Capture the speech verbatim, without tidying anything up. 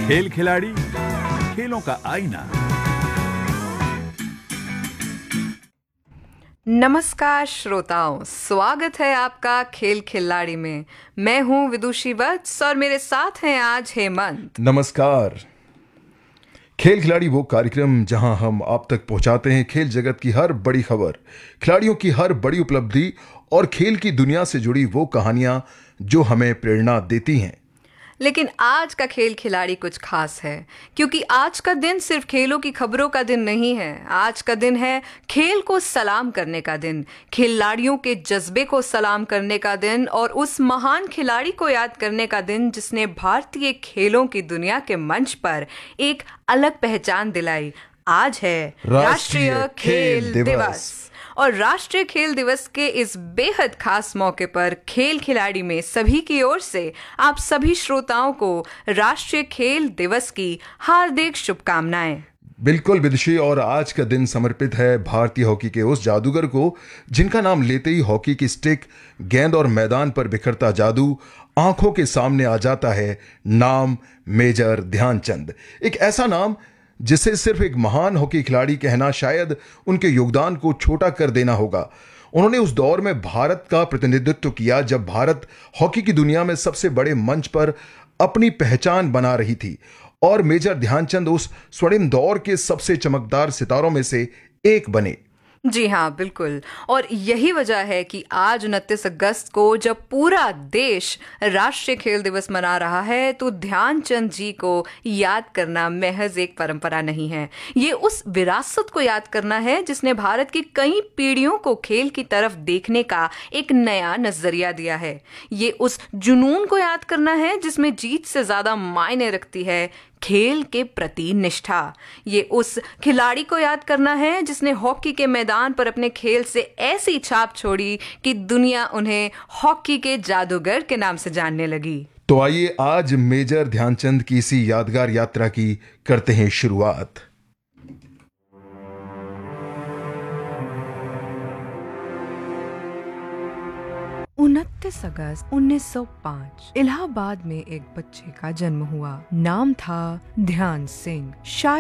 खेल खिलाड़ी, खेलों का आईना। नमस्कार श्रोताओं, स्वागत है आपका खेल खिलाड़ी में। मैं हूं विदुषी वत्स और मेरे साथ हैं आज हेमंत। नमस्कार। खेल खिलाड़ी वो कार्यक्रम जहां हम आप तक पहुंचाते हैं खेल जगत की हर बड़ी खबर, खिलाड़ियों की हर बड़ी उपलब्धि और खेल की दुनिया से जुड़ी वो कहानियां जो हमें प्रेरणा देती हैं। लेकिन आज का खेल खिलाड़ी कुछ खास है, क्योंकि आज का दिन सिर्फ खेलों की खबरों का दिन नहीं है। आज का दिन है खेल को सलाम करने का दिन, खिलाड़ियों के जज्बे को सलाम करने का दिन और उस महान खिलाड़ी को याद करने का दिन जिसने भारतीय खेलों की दुनिया के मंच पर एक अलग पहचान दिलाई। आज है राष्ट्रीय खेल दिवस। और राष्ट्रीय खेल दिवस के इस बेहद खास मौके पर खेल खिलाड़ी में सभी की ओर से आप सभी श्रोताओं को राष्ट्रीय खेल दिवस की हार्दिक शुभकामनाएं। बिल्कुल विदुषी, और आज का दिन समर्पित है भारतीय हॉकी के उस जादूगर को जिनका नाम लेते ही हॉकी की स्टिक, गेंद और मैदान पर बिखरता जादू आंखों के सामने आ जाता है। नाम मेजर ध्यानचंद। एक ऐसा नाम जिसे सिर्फ एक महान हॉकी खिलाड़ी कहना शायद उनके योगदान को छोटा कर देना होगा। उन्होंने उस दौर में भारत का प्रतिनिधित्व किया जब भारत हॉकी की दुनिया में सबसे बड़े मंच पर अपनी पहचान बना रही थी, और मेजर ध्यानचंद उस स्वर्णिम दौर के सबसे चमकदार सितारों में से एक बने। जी हाँ, बिल्कुल। और यही वजह है कि आज उनतीस अगस्त को जब पूरा देश राष्ट्रीय खेल दिवस मना रहा है तो ध्यानचंद जी को याद करना महज एक परंपरा नहीं है। ये उस विरासत को याद करना है जिसने भारत की कई पीढ़ियों को खेल की तरफ देखने का एक नया नजरिया दिया है। ये उस जुनून को याद करना है जिसमें जीत से ज्यादा मायने रखती है खेल के प्रति निष्ठा। ये उस खिलाड़ी को याद करना है जिसने हॉकी के मैदान पर अपने खेल से ऐसी छाप छोड़ी कि दुनिया उन्हें हॉकी के जादूगर के नाम से जानने लगी। तो आइए आज मेजर ध्यानचंद की इसी यादगार यात्रा की करते हैं शुरुआत। उनतीस अगस्त उन्नीस सौ पाँच इलाहाबाद में एक बच्चे का जन्म हुआ। नाम था ध्यान सिंह। शायद